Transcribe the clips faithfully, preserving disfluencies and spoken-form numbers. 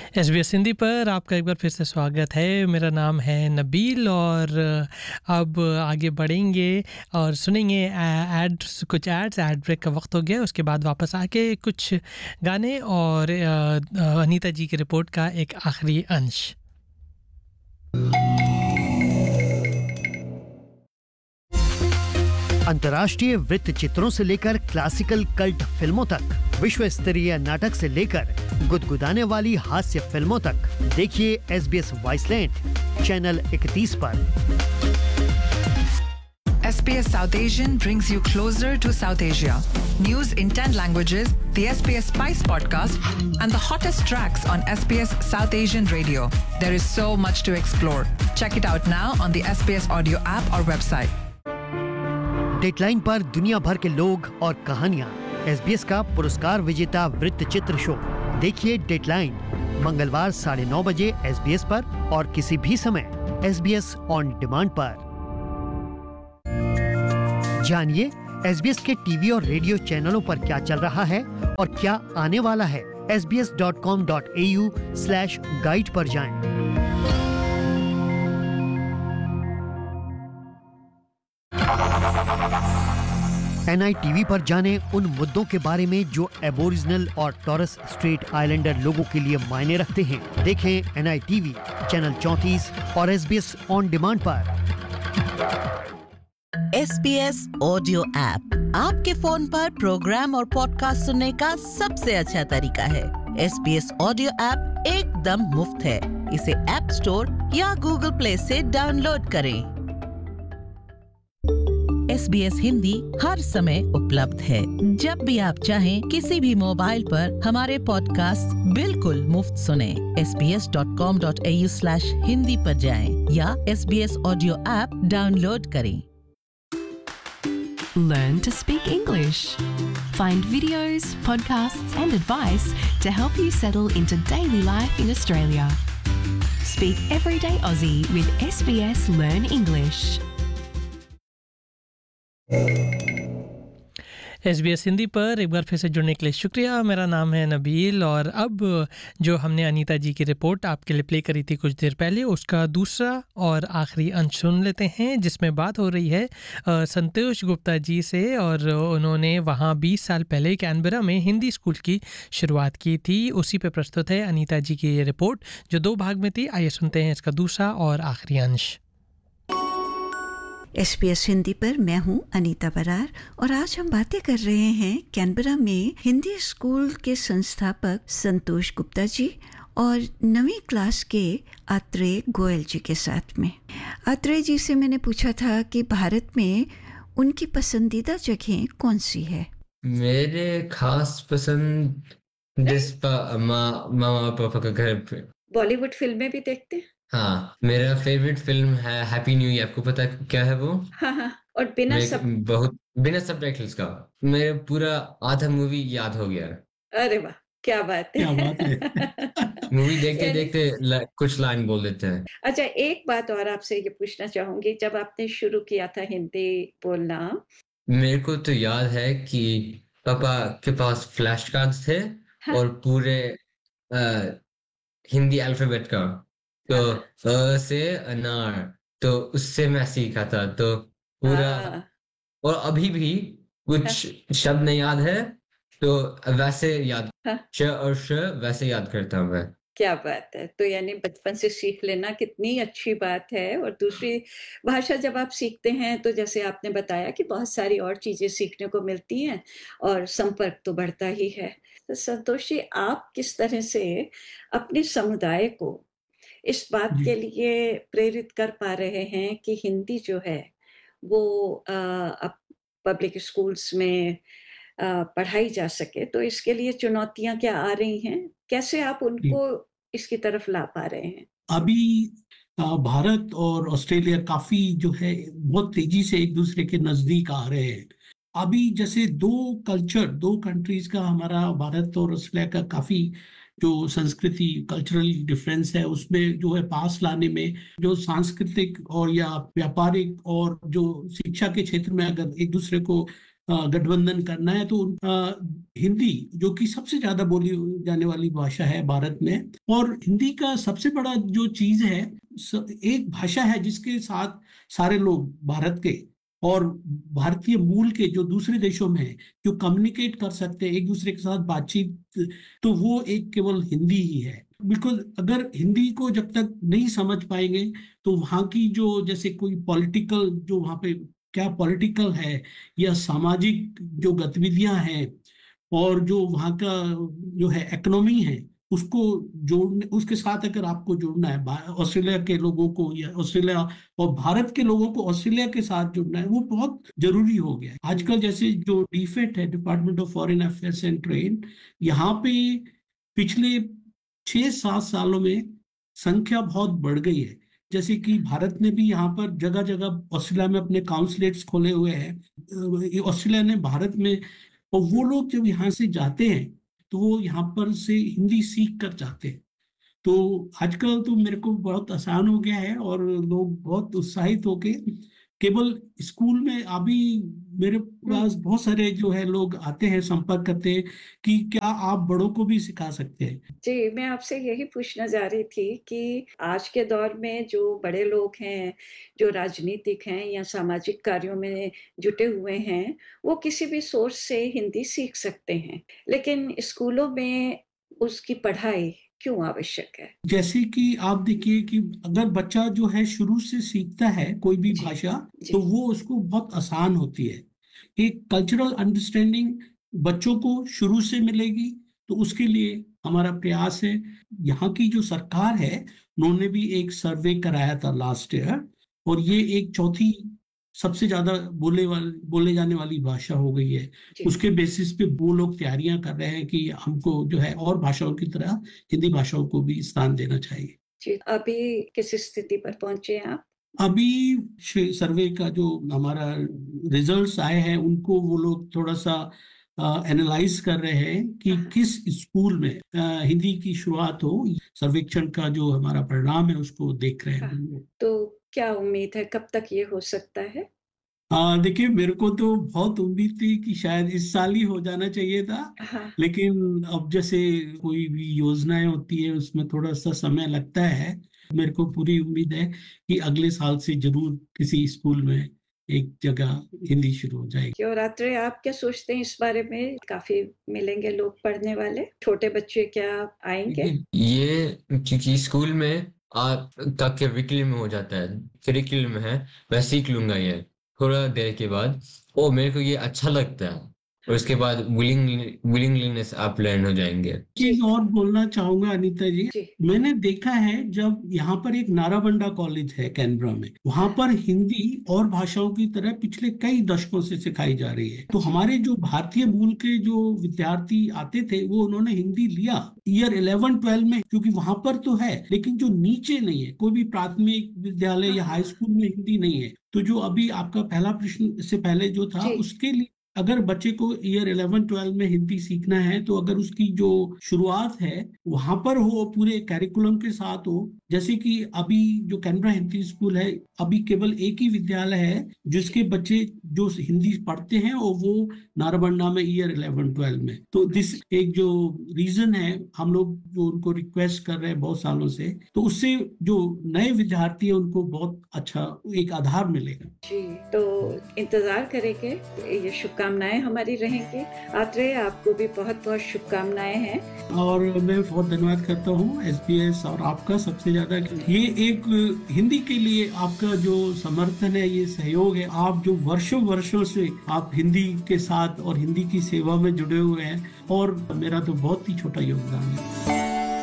SBS Hindi पर आपका एक बार फिर से स्वागत है। मेरा नाम है नबील और अब आगे बढ़ेंगे और सुनेंगे एड्स, कुछ एड्स। एड ब्रेक का वक्त हो गया, उसके बाद वापस आके कुछ गाने और अ, अनीता जी की रिपोर्ट का एक आखिरी अंश। अंतर्राष्ट्रीय वृत्त चित्रों से लेकर क्लासिकल कल्ट फिल्मों तक, विश्व स्तरीय नाटक से लेकर गुदगुदाने वाली हास्य फिल्मों तक, देखिए एसबीएस वाइसलैंड चैनल इकतीस पर। S B S South Asian brings you closer to South Asia. News in ten languages, the S B S Spice podcast, and the hottest tracks on S B S South Asian radio. There is so much to explore. Check it out now on the S B S audio app or website. Deadline पर दुनिया भर के लोग और कहानियां। SBS का पुरस्कार विजेता वृत्त चित्र शो देखिए डेडलाइन मंगलवार साढ़े नौ बजे एसबीएस पर और किसी भी समय एसबीएस ऑन डिमांड पर। जानिए एसबीएस के टीवी और रेडियो चैनलों पर क्या चल रहा है और क्या आने वाला है। S B S dot com dot A you slash guide पर जाएं। एनआईटीवी पर जाने उन मुद्दों के बारे में जो एबोरिजिनल और टॉरस स्ट्रेट आइलैंडर लोगों के लिए मायने रखते हैं। देखें एनआईटीवी चैनल चौंतीस और एसबीएस ऑन डिमांड पर। एसबीएस ऑडियो ऐप आपके फोन पर प्रोग्राम और पॉडकास्ट सुनने का सबसे अच्छा तरीका है। एसबीएस ऑडियो ऐप एकदम मुफ्त है। इसे ऐप स्टोर या गूगल प्ले से डाउनलोड करें। एसबीएस हिंदी हर समय उपलब्ध है। जब भी आप चाहें किसी भी मोबाइल पर हमारे पॉडकास्ट बिल्कुल मुफ्त सुनें। S B S dot com dot A you slash Hindi पर जाएं या एसबीएस ऑडियो ऐप डाउनलोड करें। Learn to speak English. Find videos, podcasts and advice to help you settle into daily life in Australia. Speak Everyday Aussie with S B S Learn English. SBS Hindi पर एक बार फिर से जुड़ने के लिए शुक्रिया। मेरा नाम है नबील और अब जो हमने अनीता जी की रिपोर्ट आपके लिए प्ले करी थी कुछ देर पहले, उसका दूसरा और आखिरी अंश सुन लेते हैं, जिसमें बात हो रही है अ, संतोष गुप्ता जी से। और उन्होंने वहाँ बीस साल पहले कैनबरा में हिंदी स्कूल की शुरुआत की थी। उसी पे प्रस्तुत है अनीता जी की ये रिपोर्ट जो दो भाग में थी। आइए सुनते हैं इसका दूसरा और आखिरी अंश। एसबीएस हिंदी पर मैं हूं अनीता बरार और आज हम बातें कर रहे हैं कैनबरा में हिंदी स्कूल के संस्थापक संतोष गुप्ता जी और नवीं क्लास के आत्रेय गोयल जी के साथ में। आत्रेय जी से मैंने पूछा था कि भारत में उनकी पसंदीदा जगह कौन सी है। मेरे खास पसंद जिस पा, मा, मामा पापा का घर पे। बॉलीवुड फिल्में भी देखते हैं? हाँ, मेरा फेवरेट फिल्म है हैप्पी न्यू ईयर। आपको पता है क्या है वो? हाँ हाँ, और बिना मैं सब बहुत बिना सबटाइटल्स का मेरा पूरा आधा मूवी याद हो गया। अरे वाह, क्या बात है, क्या बात है। मूवी देखते यानी- देखते ला, कुछ लाइन बोल देते हैं। अच्छा, एक बात और आपसे ये पूछना चाहूंगी, जब आपने शुरू किया था हिंदी बोलना, मेरे को तो याद है कि पापा के पास फ्लैश कार्ड्स थे हाँ। और पूरे अ, हिंदी अल्फाबेट का, तो अ से अनार, तो उससे मैं सीखा था। तो पूरा हाँ, और अभी भी कुछ शब्द नहीं याद है तो वैसे याद, हाँ। श और श वैसे याद करता हूँ मैं। क्या बात है। तो यानी बचपन से सीख लेना कितनी अच्छी बात है। और दूसरी भाषा जब आप सीखते हैं तो जैसे आपने बताया कि बहुत सारी और चीजें सीखने को मिलती हैं और संपर्क तो बढ़ता ही है। तो संतोष जी, आप किस तरह से अपने समुदाय को इस बात जी। के लिए प्रेरित कर पा रहे हैं कि हिंदी जो है वो अ, अब पब्लिक स्कूल्स में अ, पढ़ाई जा सके, तो इसके लिए चुनौतियां क्या आ रही हैं? कैसे आप उनको इसकी तरफ ला पा रहे हैं? अभी अ, भारत और ऑस्ट्रेलिया काफी जो है बहुत तेजी से एक दूसरे के नजदीक आ रहे हैं। अभी जैसे दो कल्चर, दो कंट्रीज का, हमारा भारत और ऑस्ट्रेलिया का काफी जो संस्कृति, कल्चरल डिफरेंस है, उसमें जो है पास लाने में, जो सांस्कृतिक और या व्यापारिक और जो शिक्षा के क्षेत्र में अगर एक दूसरे को गठबंधन करना है तो आ, हिंदी जो कि सबसे ज्यादा बोली जाने वाली भाषा है भारत में, और हिंदी का सबसे बड़ा जो चीज है, एक भाषा है जिसके साथ सारे लोग भारत के और भारतीय मूल के जो दूसरे देशों में है जो कम्युनिकेट कर सकते हैं एक दूसरे के साथ बातचीत, तो वो एक केवल हिंदी ही है। बिकॉज अगर हिंदी को जब तक नहीं समझ पाएंगे तो वहाँ की जो जैसे कोई पॉलिटिकल जो वहाँ पे क्या पॉलिटिकल है या सामाजिक जो गतिविधियां हैं और जो वहाँ का जो है इकोनॉमी है उसको जोड़ने, उसके साथ अगर आपको जोड़ना है ऑस्ट्रेलिया के लोगों को या ऑस्ट्रेलिया और भारत के लोगों को ऑस्ट्रेलिया के साथ जोड़ना है, वो बहुत जरूरी हो गया है आजकल। जैसे जो डीफेट है, department of foreign affairs and trade, यहाँ पे पिछले छह सात सालों में संख्या बहुत बढ़ गई है। जैसे कि भारत ने भी यहाँ पर जगह जगह ऑस्ट्रेलिया में अपने काउंसलेट्स खोले हुए हैं, ऑस्ट्रेलिया ने भारत में, और वो लोग जब यहाँ से जाते हैं तो वो यहाँ पर से हिंदी सीख कर जाते हैं। तो आजकल तो मेरे को बहुत आसान हो गया है और लोग बहुत उत्साहित होके केवल स्कूल में, अभी मेरे पास बहुत सारे जो है लोग आते हैं, संपर्क करते हैं कि क्या आप बड़ों को भी सिखा सकते हैं। जी, मैं आपसे यही पूछना चाह रही थी कि आज के दौर में जो बड़े लोग हैं, जो राजनीतिक हैं या सामाजिक कार्यों में जुटे हुए हैं, वो किसी भी सोर्स से हिंदी सीख सकते हैं, लेकिन स्कूलों में उसकी पढ़ाई क्यों आवश्यक है? जैसे कि आप देखिए कि अगर बच्चा जो है शुरू से सीखता है कोई भी भाषा तो वो उसको बहुत आसान होती है। एक कल्चरल अंडरस्टैंडिंग बच्चों को शुरू से मिलेगी, तो उसके लिए हमारा प्रयास है। यहाँ की जो सरकार है उन्होंने भी एक सर्वे कराया था लास्ट ईयर, और ये एक चौथी सबसे ज्यादा बोले वाले बोले जाने वाली भाषा हो गई है। उसके बेसिस पे वो लोग तैयारियां कर रहे हैं कि हमको जो है और भाषाओं की तरह हिंदी भाषाओं को भी स्थान देना चाहिए। जी, अभी किस स्थिति पर पहुंचे आप? अभी सर्वे का जो हमारा रिजल्ट्स आए हैं उनको वो लोग थोड़ा सा एनालाइज कर रहे हैं कि किस स्कूल में आ, हिंदी की शुरुआत हो। सर्वेक्षण का जो हमारा परिणाम है उसको देख रहे हैं। तो क्या उम्मीद है, कब तक ये हो सकता है? हाँ, देखिए मेरे को तो बहुत उम्मीद थी कि शायद इस साल ही हो जाना चाहिए था, हाँ। लेकिन अब जैसे कोई भी योजनाएं होती है उसमें थोड़ा सा समय लगता है। मेरे को पूरी उम्मीद है कि अगले साल से जरूर किसी स्कूल में एक जगह हिंदी शुरू हो जाएगी। और आत्रे, आप क्या सोचते हैं इस बारे में? काफी मिलेंगे लोग पढ़ने वाले, छोटे बच्चे क्या आएंगे? ये क्योंकि स्कूल में आप का करिकुलम हो जाता है, करिकुलम है, मैं सीख लूंगा ये थोड़ा देर के बाद, ओ मेरे को ये अच्छा लगता है, और उसके बाद विलिंग विलिंगनेस आप लर्न हो जाएंगे। चीज और बोलना चाहूंगा अनीता जी, जी, मैंने देखा है जब यहाँ पर एक नाराबंडा कॉलेज है कैनबरा में, वहाँ पर हिंदी और भाषाओं की तरह पिछले कई दशकों से सिखाई जा रही है। तो हमारे जो भारतीय मूल के जो विद्यार्थी आते थे वो उन्होंने हिंदी लिया ईयर इलेवन ट्वेल्व में, क्योंकि वहां पर तो है लेकिन जो नीचे नहीं है, कोई भी प्राथमिक विद्यालय या हाई स्कूल में हिंदी नहीं है। तो जो अभी आपका पहला प्रश्न से पहले जो था, उसके लिए अगर बच्चे को ईयर इलेवन ट्वेल्व में हिंदी सीखना है तो अगर उसकी जो शुरुआत है वहां पर हो, पूरे कैरिकुलम के साथ हो, जैसे कि अभी जो कैनबरा हिंदी स्कूल है, अभी केवल एक ही विद्यालय है जिसके बच्चे जो हिंदी पढ़ते हैं और वो नाराबंडा में ईयर इलेवन ट्वेल्व में। तो दिस एक जो रीजन है, हम लोग जो उनको रिक्वेस्ट कर रहे हैं बहुत सालों से, तो उससे जो नए विद्यार्थी है उनको बहुत अच्छा एक आधार मिलेगा। जी, तो इंतजार करेंगे, ये शुभकामनाएं हमारी रहेंगी। आत्रे, आपको भी बहुत बहुत शुभकामनाएं हैं। और मैं बहुत धन्यवाद करता हूँ एसबीएस और आपका सबसे ज्यादा, ये एक हिंदी के लिए आपका जो समर्थन है, ये सहयोग है। आप जो वर्षों वर्षों से आप हिंदी के साथ और हिंदी की सेवा में जुड़े हुए हैं, और मेरा तो बहुत ही छोटा योगदान है।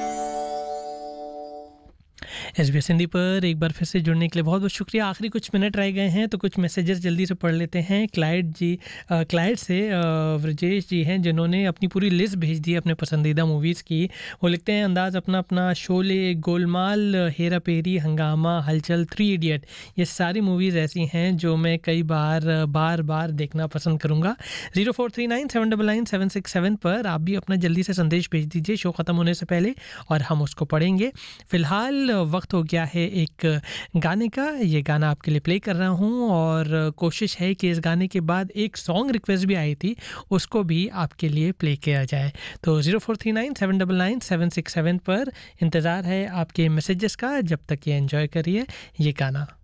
एसबीएस हिंदी पर एक बार फिर से जुड़ने के लिए बहुत बहुत शुक्रिया। आखिरी कुछ मिनट रह गए हैं तो कुछ मैसेजेस जल्दी से पढ़ लेते हैं। क्लाइड जी आ, क्लाइड से व्रजेश जी हैं जिन्होंने अपनी पूरी लिस्ट भेज दी अपने पसंदीदा मूवीज़ की। वो लिखते हैं अंदाज़ अपना अपना, शोले, गोलमाल, हेरा पेरी, हंगामा, हलचल, थ्री इडियट, ये सारी मूवीज़ ऐसी हैं जो मैं कई बार बार बार देखना पसंद करूँगा। Zero four three nine seven double nine seven six seven पर आप भी अपना जल्दी से संदेश भेज दीजिए शो ख़त्म होने से पहले और हम उसको पढ़ेंगे। फ़िलहाल वक्त वक्त हो गया है एक गाने का। ये गाना आपके लिए प्ले कर रहा हूँ और कोशिश है कि इस गाने के बाद एक सॉन्ग रिक्वेस्ट भी आई थी, उसको भी आपके लिए प्ले किया जाए। तो zero four three nine seven double nine seven six seven पर इंतज़ार है आपके मैसेजेस का। जब तक ये एंजॉय करिए ये गाना।